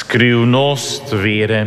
Skrivnost vere.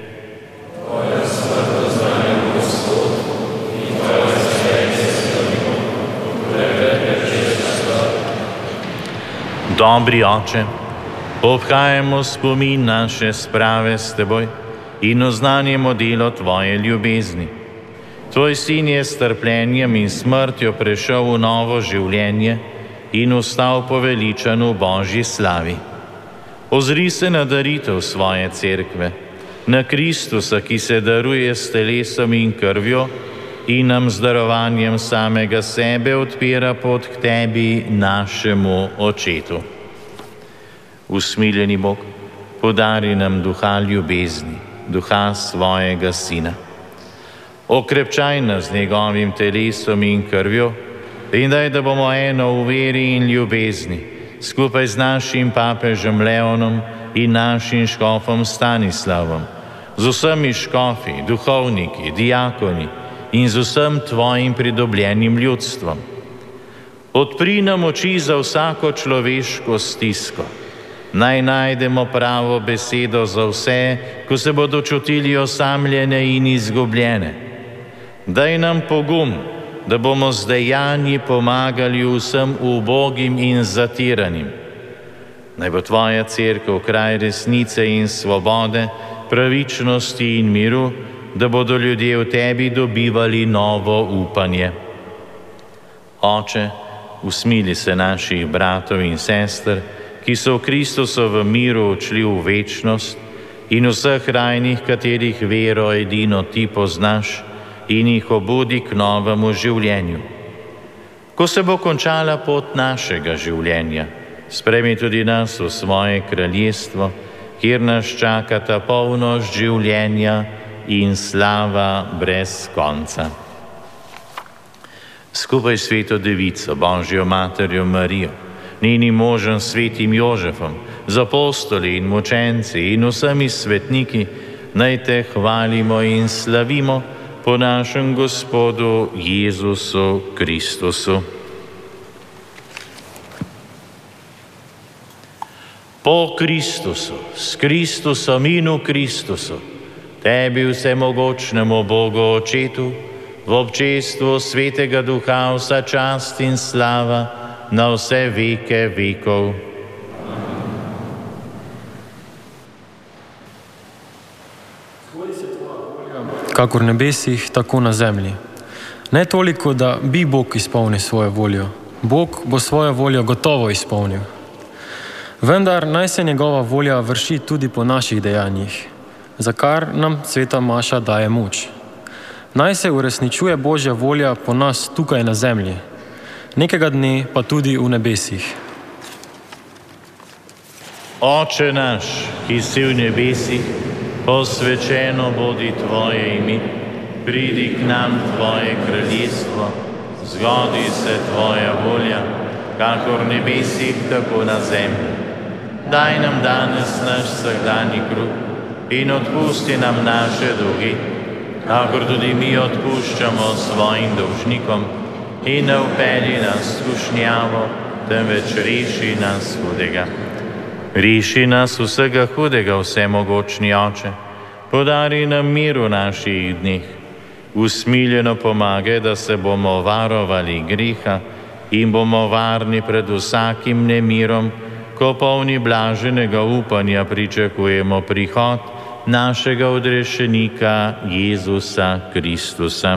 Dobri Oče, obhajamo spomin naše sprave s Teboj in oznanjamo delo Tvoje ljubezni. Tvoj sin je s trpljenjem in smrtjo prešel v novo življenje in vstal poveličan v Božji slavi. Ozri se na daritev svoje cerkve, na Kristusa, ki se daruje s telesom in krvjo in nam z darovanjem samega sebe odpira pot k Tebi, našemu Očetu. Usmiljeni Bog, podari nam duha ljubezni, duha svojega Sina. Okrepčaj nas z njegovim telesom in krvjo in daj, da bomo eno v veri in ljubezni, skupaj z našim papežem Leonom in našim škofom Stanislavom, z vsemi škofi, duhovniki, diakoni in z vsem Tvojim pridobljenim ljudstvom. Odpri nam oči za vsako človeško stisko. Naj najdemo pravo besedo za vse, ko se bodo čutili osamljene in izgubljene. Daj nam pogum, da bomo z dejanji pomagali vsem ubogim in zatiranim. Naj bo Tvoja cerkev kraj resnice in svobode, pravičnosti in miru, da bodo ljudje v Tebi dobivali novo upanje. Oče, usmili se naših bratov in sester, ki so v Kristusovem miru odšli v večnost, in vseh rajnih, katerih vero edino Ti poznaš, in jih obudi k novemu življenju. Ko se bo končala pot našega življenja, spremi tudi nas v svoje kraljestvo, kjer nas čakata polnost življenja in slava brez konca. Skupaj s Sveto Devico, Božjo Materjo Marijo, njenim možem Svetim Jožefom, z apostoli in mučenci in vsemi svetniki, naj Te hvalimo in slavimo po našem Gospodu Jezusu Kristusu. Po Kristusu, s Kristusom in v Kristusu, Tebi vsemogočnemu Bogu Očetu, v občestvu Svetega Duha vsa čast in slava na vse veke vekov. Kakor nebesih, tako na zemlji. Ne toliko, da bi Bog izpolnil svojo voljo. Bog bo svojo voljo gotovo izpolnil. Vendar naj se njegova volja vrši tudi po naših dejanjih, za kar nam sveta maša daje moč. Naj se uresničuje Božja volja po nas tukaj na zemlji, nekega dne pa tudi v nebesih. Oče naš, ki si v nebesih, posvečeno bodi Tvoje ime, pridi k nam Tvoje kraljestvo, zgodi se Tvoja volja, kakor v nebesih, tako na zemlji. Daj nam danes naš vsakdanji kruh in odpusti nam naše dolge, kakor tudi mi odpuščamo svojim dolžnikom, in ne vpelji nas v skušnjavo, temveč reši nas hudega. Reši nas vsega hudega, vsemogočni Oče, podari nam mir v naših dneh, usmiljeno pomagaj, da se bomo varovali greha in bomo varni pred vsakim nemirom, ko polni blaženega upanja pričakujemo prihod našega odrešenika Jezusa Kristusa.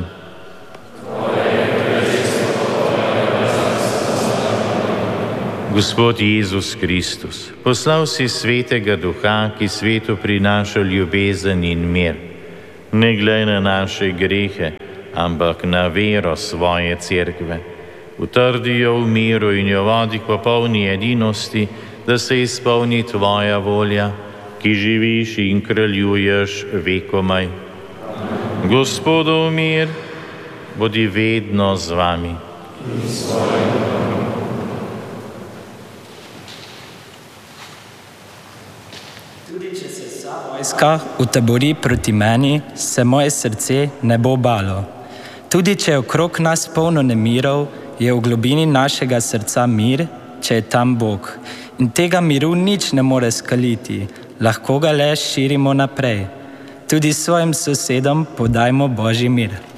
Gospod Jezus Kristus, poslal si Svetega Duha, ki svetu prinaša ljubezen in mir. Ne glej na naše grehe, ampak na vero svoje cerkve. Utrdi jo v miru in jo vodi k popolni edinosti, da se izpolni Tvoja volja, ki živiš in kraljuješ vekomaj. Gospodov mir, bodi vedno z vami. Vojska utabori proti meni, se moje srce ne bo balo. Tudi če je okrog nas polno nemirov, je v globini našega srca mir, če je tam Bog. In tega miru nič ne more skaliti, lahko ga le širimo naprej. Tudi svojim sosedom podajmo Božji mir.